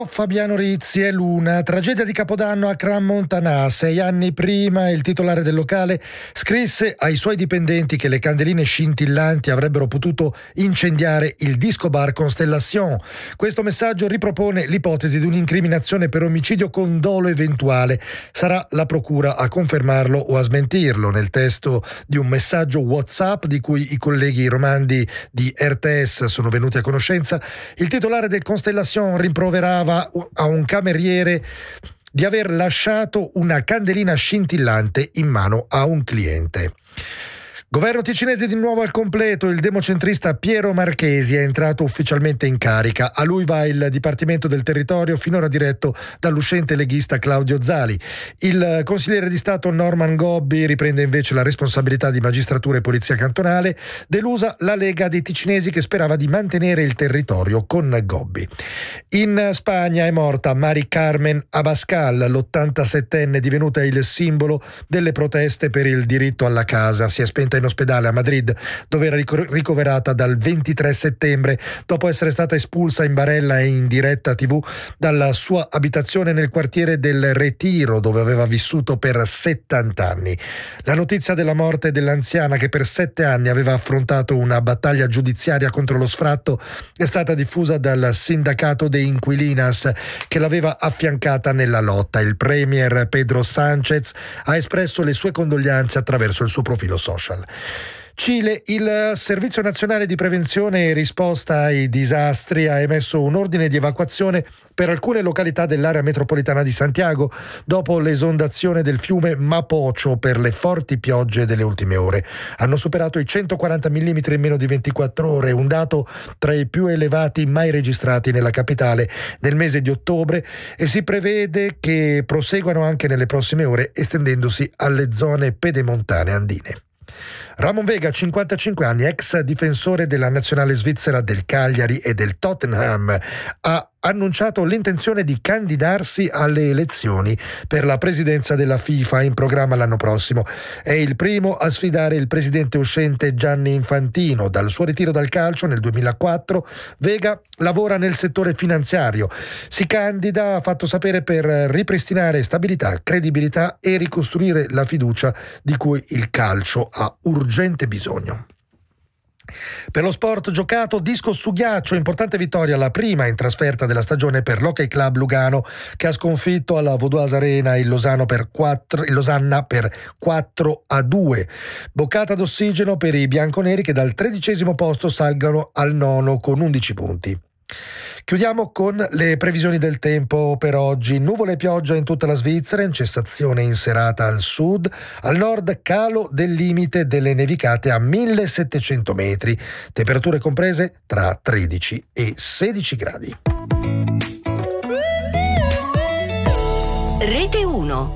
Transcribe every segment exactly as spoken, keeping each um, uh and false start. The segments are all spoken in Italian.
Fabiano Rizzi e Luna, tragedia di Capodanno a Crans-Montana. Sei anni prima il titolare del locale scrisse ai suoi dipendenti che le candeline scintillanti avrebbero potuto incendiare il disco bar Constellation. Questo messaggio ripropone l'ipotesi di un'incriminazione per omicidio con dolo eventuale. Sarà la procura a confermarlo o a smentirlo. Nel testo di un messaggio WhatsApp di cui i colleghi romandi di R T S sono venuti a conoscenza, il titolare del Constellation rimproverava a un cameriere di aver lasciato una candelina scintillante in mano a un cliente. Governo ticinese di nuovo al completo. Il democentrista Piero Marchesi è entrato ufficialmente in carica. A lui va il Dipartimento del Territorio, finora diretto dall'uscente leghista Claudio Zali. Il consigliere di Stato Norman Gobbi riprende invece la responsabilità di magistratura e polizia cantonale. Delusa la Lega dei ticinesi che sperava di mantenere il territorio con Gobbi. In Spagna è morta Mari Carmen Abascal, l'ottantasettenne divenuta il simbolo delle proteste per il diritto alla casa. Si è spenta in ospedale a Madrid, dove era ricoverata dal ventitré settembre dopo essere stata espulsa in barella e in diretta tivù dalla sua abitazione nel quartiere del Retiro, dove aveva vissuto per settanta anni. La notizia della morte dell'anziana, che per sette anni aveva affrontato una battaglia giudiziaria contro lo sfratto, è stata diffusa dal sindacato de Inquilinas, che l'aveva affiancata nella lotta. Il premier Pedro Sánchez ha espresso le sue condoglianze attraverso il suo profilo social. Cile, il Servizio Nazionale di Prevenzione e Risposta ai Disastri ha emesso un ordine di evacuazione per alcune località dell'area metropolitana di Santiago dopo l'esondazione del fiume Mapocho per le forti piogge delle ultime ore. Hanno superato i centoquaranta millimetri in meno di ventiquattro ore, un dato tra i più elevati mai registrati nella capitale nel mese di ottobre, e si prevede che proseguano anche nelle prossime ore, estendendosi alle zone pedemontane andine. Ramon Vega, cinquantacinque anni, ex difensore della nazionale svizzera del Cagliari e del Tottenham, ha annunciato l'intenzione di candidarsi alle elezioni per la presidenza della FIFA in programma l'anno prossimo. È il primo a sfidare il presidente uscente Gianni Infantino. Dal suo ritiro dal calcio nel duemilaquattro, Vega lavora nel settore finanziario. Si candida, ha fatto sapere, per ripristinare stabilità, credibilità e ricostruire la fiducia di cui il calcio ha urgente bisogno. Per lo sport giocato, disco su ghiaccio, importante vittoria, la prima in trasferta della stagione per l'Hockey Club Lugano, che ha sconfitto alla Vaudoise Arena il Losanna per quattro, il Losanna per quattro a due. Boccata d'ossigeno per i bianconeri, che dal tredicesimo posto salgono al nono con undici punti. Chiudiamo con le previsioni del tempo per oggi. Nuvole e pioggia in tutta la Svizzera, in cessazione in serata al sud. Al nord calo del limite delle nevicate a millesettecento metri. Temperature comprese tra tredici e sedici gradi. Rete uno.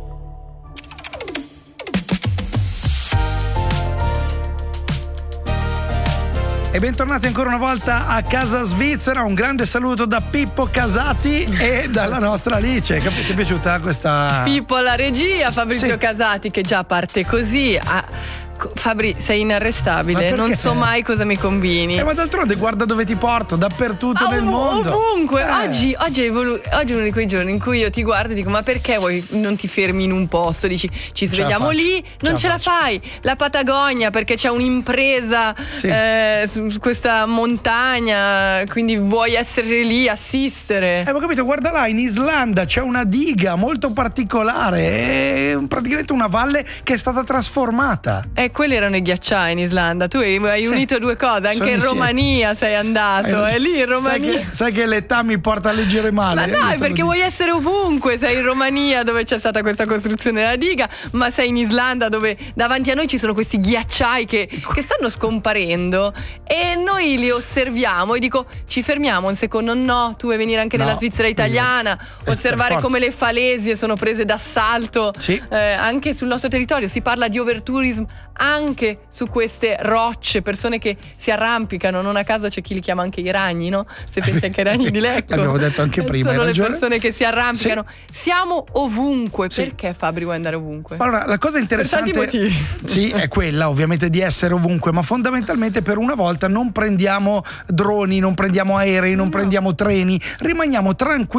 E bentornati ancora una volta a Casa Svizzera. Un grande saluto da Pippo Casati e dalla nostra Alice. Ti è piaciuta questa? Pippo alla regia, Fabrizio Sì. Casati che già parte così. Ah, Fabri, sei inarrestabile, non so mai cosa mi combini. Eh, ma d'altronde guarda dove ti porto, dappertutto Ah, nel ov- mondo. Ovunque. Eh. Oggi, oggi, è volu- oggi è uno di quei giorni in cui io ti guardo e dico: ma perché vuoi non ti fermi in un posto? Dici, ci Ce la svegliamo faccio, lì, non ce ce la la fai. La Patagonia, perché c'è un'impresa Sì. eh, su su questa montagna, quindi vuoi essere lì, assistere. Eh, ho capito, guarda là, in Islanda c'è una diga molto particolare, è praticamente una valle che è stata trasformata. E quelli erano i ghiacciai in Islanda. Tu hai, hai Sì. unito due cose. Anche Sono in insieme. Romania sei andato. Eh, È lì in sai Romania. che, sai che l'età mi porta a leggere male. Ma io te dai, lo perché dico. vuoi essere ovunque. Sei in Romania, dove c'è stata questa costruzione della diga, ma sei in Islanda, dove davanti a noi ci sono questi ghiacciai che, che stanno scomparendo e noi li osserviamo. E dico: ci fermiamo un secondo? No, tu vuoi venire anche No, nella Svizzera italiana, per osservare forza. come le falesie sono prese d'assalto Sì. eh, anche sul nostro territorio. Si parla di overtourism anche su queste rocce, persone che si arrampicano, non a caso c'è chi li chiama anche i ragni, no? Se pensi anche ai ragni di Lecco. L'abbiamo detto anche prima. Sono hai le ragione. persone che si arrampicano. Sì. Siamo ovunque. Sì. Perché Fabri vuoi andare ovunque? Allora, la cosa interessante Per tanti motivi. sì, è quella ovviamente di essere ovunque, ma fondamentalmente per una volta non prendiamo droni, non prendiamo aerei, non No. prendiamo treni, rimaniamo tranquilli